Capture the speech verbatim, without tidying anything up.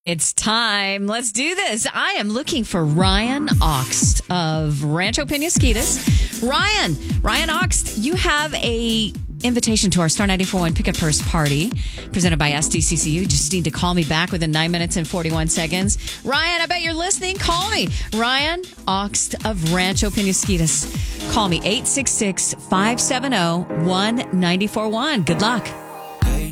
It's time. Let's do this. I am looking for Ryan Oxt of Rancho Penasquitos. Ryan, Ryan Oxt, you have a invitation to our Star ninety-four point one Pick a Purse party presented by S D C C U. You just need to call me back within nine minutes and forty-one seconds. Ryan, I bet you're listening. Call me. Ryan Oxt of Rancho Penasquitos. Call me eight six six, five seven zero, one nine four one. Good luck.